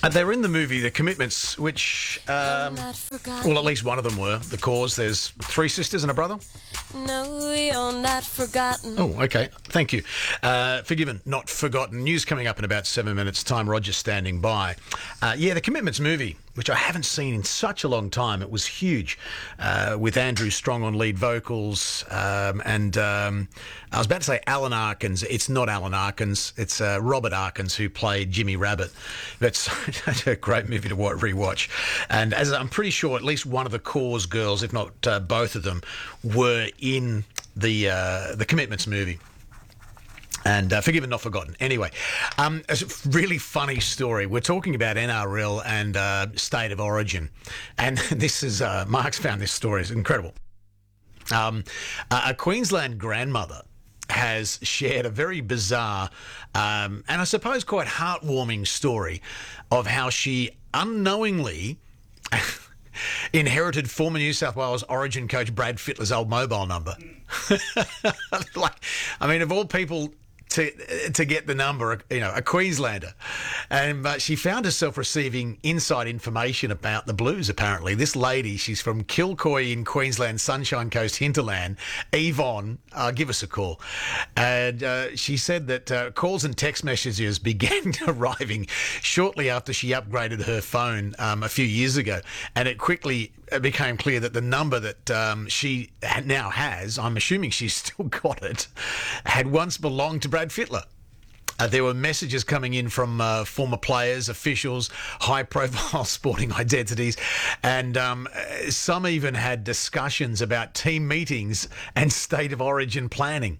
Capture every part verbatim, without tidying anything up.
Uh, they were in the movie The Commitments, which, um, well, at least one of them were. The Cause. There's three sisters and a brother. No, you're not forgotten. Oh, okay. Thank you. Uh, forgiven, not forgotten. News coming up in about seven minutes' time. Roger's standing by. Uh, yeah, The Commitments movie, which I haven't seen in such a long time. It was huge, uh, with Andrew Strong on lead vocals, um, and um, I was about to say Alan Arkins. It's not Alan Arkins. It's uh, Robert Arkins who played Jimmy Rabbit. That's a great movie to watch, rewatch. And as I'm pretty sure, at least one of the Cause girls, if not uh, both of them, were in the uh, the Commitments movie. And uh, forgiven, not forgotten. Anyway, um, it's a really funny story. We're talking about N R L and uh, State of Origin. And this is, uh, Mark's found this story. It's incredible. Um, a, a Queensland grandmother has shared a very bizarre um, and I suppose quite heartwarming story of how she unknowingly inherited former New South Wales Origin coach Brad Fittler's old mobile number. Like, I mean, of all people to to get the number, you know, a Queenslander. And but she found herself receiving inside information about the Blues, apparently. This lady, she's from Kilcoy in Queensland, Sunshine Coast hinterland. Yvonne, uh, give us a call. And uh, she said that uh, calls and text messages began arriving shortly after she upgraded her phone um, a few years ago. And it quickly became clear that the number that um, she now has, I'm assuming she's still got it, had once belonged to Brad Fittler. Uh, there were messages coming in from uh, former players, officials, high-profile sporting identities, and um, some even had discussions about team meetings and state of origin planning.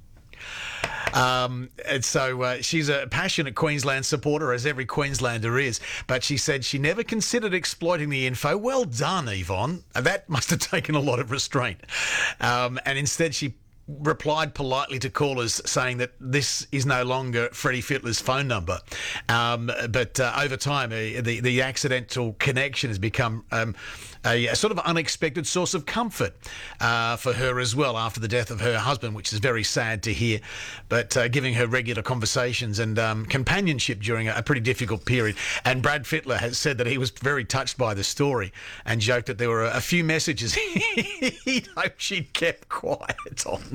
Um, and so uh, she's a passionate Queensland supporter, as every Queenslander is, but she said she never considered exploiting the info. Well done, Yvonne. That must have taken a lot of restraint. Um, and instead she replied politely to callers saying that this is no longer Freddie Fittler's phone number. Um, but uh, over time, uh, the, the accidental connection has become um, a, a sort of unexpected source of comfort uh, for her as well after the death of her husband, which is very sad to hear, but uh, giving her regular conversations and um, companionship during a, a pretty difficult period. And Brad Fittler has said that he was very touched by the story and joked that there were a, a few messages he'd hoped she'd kept quiet on.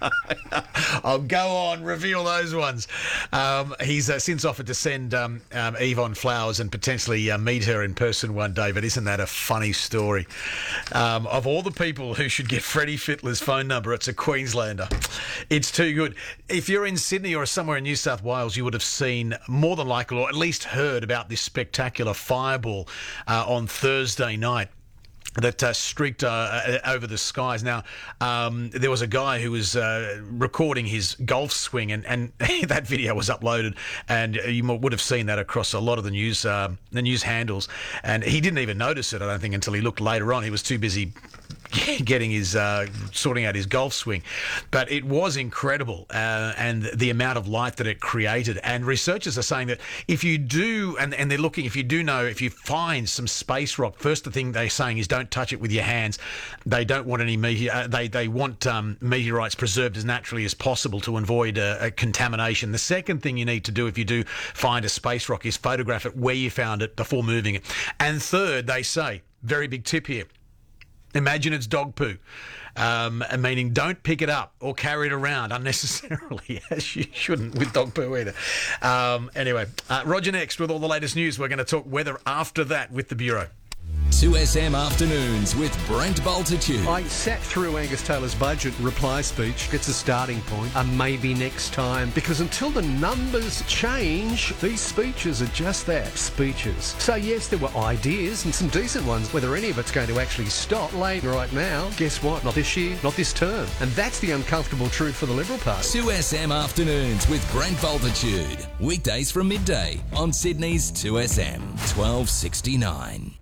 I'll go on, reveal those ones. Um, he's uh, since offered to send um, um, Yvonne flowers and potentially uh, meet her in person one day, but isn't that a funny story? Um, of all the people who should get Freddie Fittler's phone number, it's a Queenslander. It's too good. If you're in Sydney or somewhere in New South Wales, you would have seen more than likely, or at least heard about this spectacular fireball uh, on Thursday night that uh, streaked uh, over the skies. Now, um, there was a guy who was uh, recording his golf swing, and, and that video was uploaded, and you would have seen that across a lot of the news uh, the news handles. And he didn't even notice it, I don't think, until he looked later on. He was too busy getting his uh, sorting out his golf swing. But it was incredible, uh, and the amount of light that it created. And researchers are saying that if you do, and, and they're looking, if you do know, if you find some space rock, first the thing they're saying is don't touch it with your hands. They don't want any meteor. Uh, they they want um, meteorites preserved as naturally as possible to avoid uh, a contamination. The second thing you need to do if you do find a space rock is photograph it where you found it before moving it. And third, they say, very big tip here, imagine it's dog poo, um, meaning don't pick it up or carry it around unnecessarily, as you shouldn't with dog poo either. Um, anyway, uh, Roger next with all the latest news. We're going to talk weather after that with the Bureau. two S M Afternoons with Brent Bultitude. I sat through Angus Taylor's budget reply speech. It's a starting point, a maybe next time, because until the numbers change, these speeches are just that, speeches. So yes, there were ideas and some decent ones. Whether any of it's going to actually stop late right now, guess what? Not this year, not this term. And that's the uncomfortable truth for the Liberal Party. two S M Afternoons with Brent Bultitude. Weekdays from midday on Sydney's two S M, twelve sixty-nine.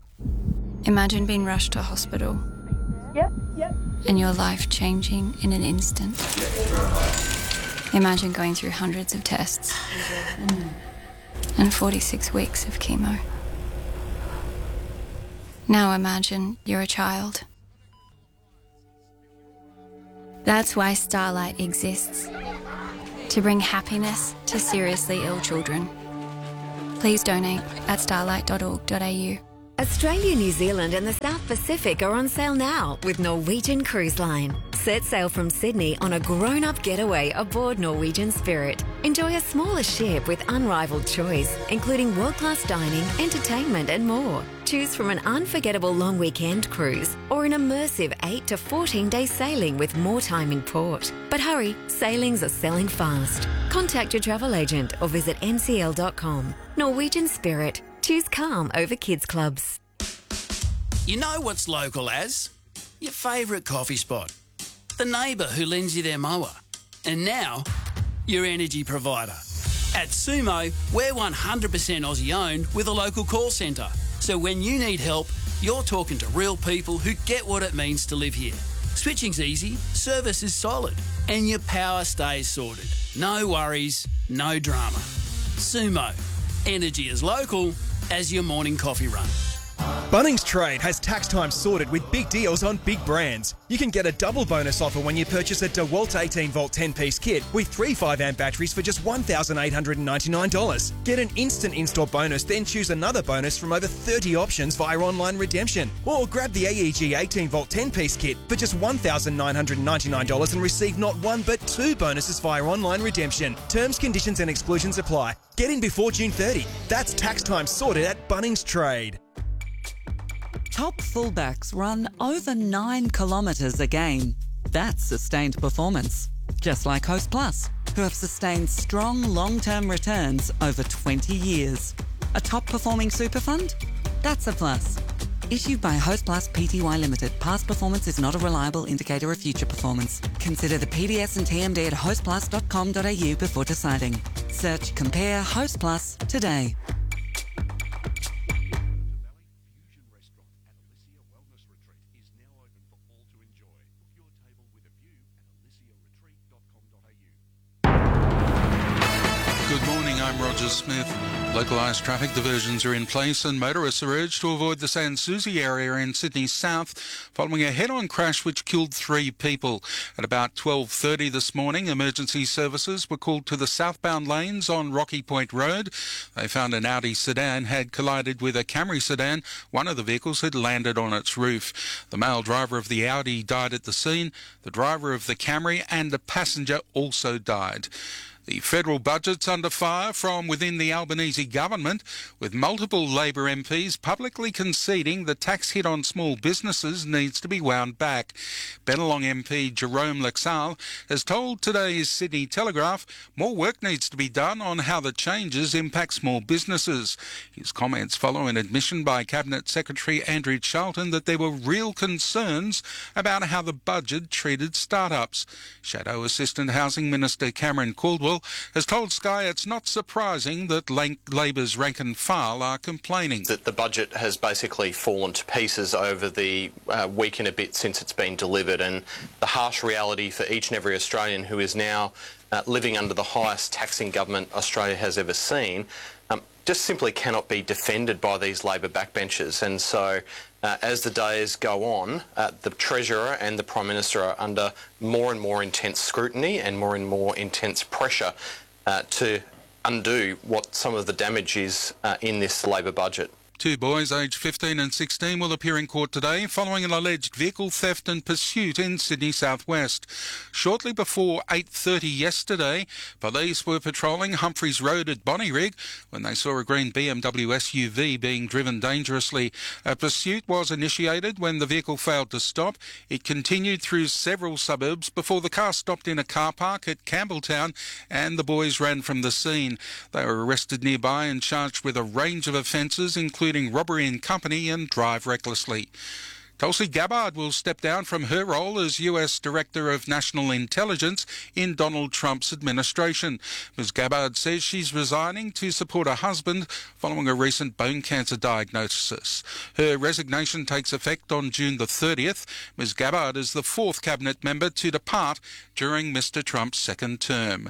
Imagine being rushed to hospital. Yep, yep. And your life changing in an instant. Imagine going through hundreds of tests and forty-six weeks of chemo. Now imagine you're a child. That's why Starlight exists. To bring happiness to seriously ill children. Please donate at starlight dot org dot a u. Australia, New Zealand and the South Pacific are on sale now with Norwegian Cruise Line. Set sail from Sydney on a grown-up getaway aboard Norwegian Spirit. Enjoy a smaller ship with unrivaled choice, including world-class dining, entertainment and more. Choose from an unforgettable long weekend cruise or an immersive eight to fourteen day sailing with more time in port. But hurry, sailings are selling fast. Contact your travel agent or visit n c l dot com. Norwegian Spirit. Choose calm over kids clubs. You know what's local as? Your favourite coffee spot. The neighbour who lends you their mower. And now, your energy provider. At Sumo, we're one hundred percent Aussie owned with a local call centre. So when you need help, you're talking to real people who get what it means to live here. Switching's easy, service is solid, and your power stays sorted. No worries, no drama. Sumo. Energy as local as your morning coffee run. Bunnings Trade has tax time sorted with big deals on big brands. You can get a double bonus offer when you purchase a DeWalt eighteen volt ten piece kit with three five amp batteries for just one thousand eight hundred ninety-nine dollars. Get an instant install bonus, then choose another bonus from over thirty options via online redemption. Or grab the A E G eighteen volt ten piece kit for just one thousand nine hundred ninety-nine dollars and receive not one but two bonuses via online redemption. Terms, conditions and exclusions apply. Get in before June thirtieth. That's tax time sorted at Bunnings Trade. Top fullbacks run over nine kilometres a game. That's sustained performance. Just like Host Plus, who have sustained strong long-term returns over twenty years. A top-performing super fund? That's a plus. Issued by Host Plus Pty Limited. Past performance is not a reliable indicator of future performance. Consider the P D S and T M D at host plus dot com dot a u before deciding. Search Compare Host Plus today. Good morning, I'm Roger Smith. Localised traffic diversions are in place and motorists are urged to avoid the Sans Souci area in Sydney South following a head-on crash which killed three people. At about twelve thirty this morning, emergency services were called to the southbound lanes on Rocky Point Road. They found an Audi sedan had collided with a Camry sedan. One of the vehicles had landed on its roof. The male driver of the Audi died at the scene. The driver of the Camry and the passenger also died. The federal budget's under fire from within the Albanese government, with multiple Labor M Ps publicly conceding the tax hit on small businesses needs to be wound back. Bennelong M P Jerome Laxale has told today's Sydney Telegraph more work needs to be done on how the changes impact small businesses. His comments follow an admission by Cabinet Secretary Andrew Charlton that there were real concerns about how the budget treated startups. Shadow Assistant Housing Minister Cameron Caldwell has told Sky it's not surprising that Labor's rank and file are complaining. That the budget has basically fallen to pieces over the uh, week and a bit since it's been delivered, and the harsh reality for each and every Australian who is now uh, living under the highest taxing government Australia has ever seen um, just simply cannot be defended by these Labor backbenchers. And so Uh, as the days go on, uh, the Treasurer and the Prime Minister are under more and more intense scrutiny and more and more intense pressure uh, to undo what some of the damage is uh, in this Labor budget. Two boys aged fifteen and sixteen will appear in court today following an alleged vehicle theft and pursuit in Sydney southwest. Shortly before eight thirty yesterday, police were patrolling Humphreys Road at Bonnyrigg when they saw a green B M W S U V being driven dangerously. A pursuit was initiated when the vehicle failed to stop. It continued through several suburbs before the car stopped in a car park at Campbelltown and the boys ran from the scene. They were arrested nearby and charged with a range of offences, including robbery in company and drive recklessly. Tulsi Gabbard will step down from her role as U S Director of National Intelligence in Donald Trump's administration. Miz Gabbard says she's resigning to support her husband following a recent bone cancer diagnosis. Her resignation takes effect on June the thirtieth. Miz Gabbard is the fourth cabinet member to depart during Mister Trump's second term.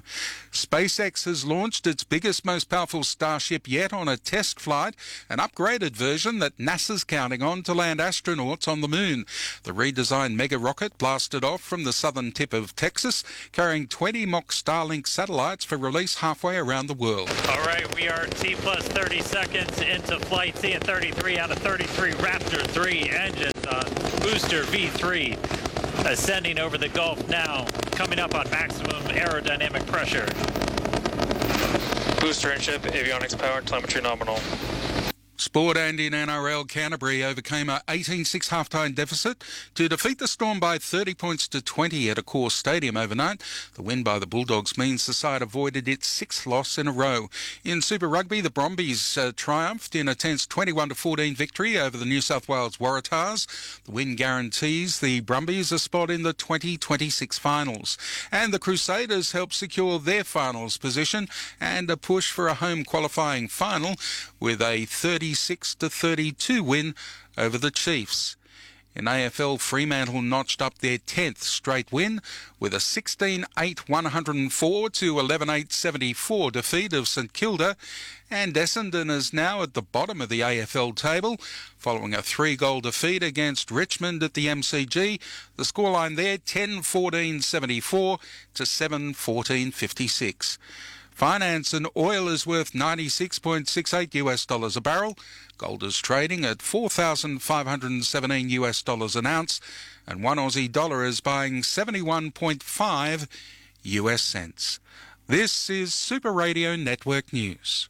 SpaceX has launched its biggest, most powerful Starship yet on a test flight, an upgraded version that NASA's counting on to land astronauts on the moon. The redesigned mega rocket blasted off from the southern tip of Texas, carrying twenty mock Starlink satellites for release halfway around the world. All right, we are T plus thirty seconds into flight, seeing thirty-three out of thirty-three Raptor three engines on booster V three, ascending over the Gulf now, coming up on maximum aerodynamic pressure. Booster and ship, avionics power, telemetry nominal. Sport and in N R L, Canterbury overcame a eighteen six half-time deficit to defeat the Storm by thirty points to twenty at Accor Stadium overnight. The win by the Bulldogs means the side avoided its sixth loss in a row. In Super Rugby, the Brumbies uh, triumphed in a tense twenty-one to fourteen victory over the New South Wales Waratahs. The win guarantees the Brumbies a spot in the twenty twenty-six finals. And the Crusaders helped secure their finals position and a push for a home qualifying final with a thirty-six to thirty-two win over the Chiefs. In A F L, Fremantle notched up their tenth straight win with a sixteen eight one oh four to eleven eight seventy-four defeat of St Kilda, and Essendon is now at the bottom of the A F L table following a three-goal defeat against Richmond at the M C G. The scoreline there ten fourteen seventy-four to seven fourteen fifty-six. Finance and oil is worth ninety-six point six eight US dollars a barrel. Gold is trading at four thousand five hundred seventeen US dollars an ounce, and one Aussie dollar is buying seventy-one point five US cents. This is Super Radio Network News.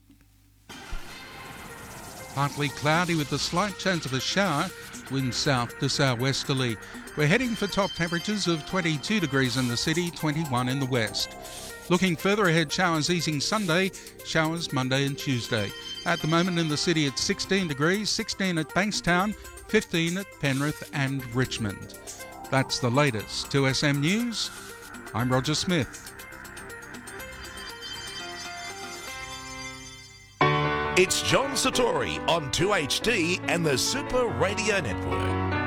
Partly cloudy with a slight chance of a shower, wind south to southwesterly. We're heading for top temperatures of twenty-two degrees in the city, twenty-one in the west. Looking further ahead, showers easing Sunday, showers Monday and Tuesday. At the moment in the city it's sixteen degrees, sixteen at Bankstown, fifteen at Penrith and Richmond. That's the latest. two S M News, I'm Roger Smith. It's John Satori on two H D and the Super Radio Network.